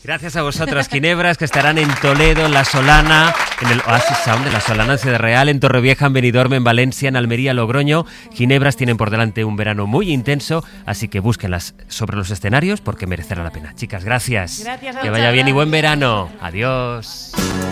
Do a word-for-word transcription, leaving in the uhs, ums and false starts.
Gracias a vosotras, Ginebras, que estarán en Toledo, en La Solana, en el Oasis Sound de La Solana, en Ciudad Real, en Torrevieja, en Benidorm, en Valencia, en Almería, Logroño. Ginebras tienen por delante un verano muy intenso, así que búsquenlas sobre los escenarios porque merecerá la pena. Chicas, gracias. Gracias a que vaya bien y buen verano. Adiós.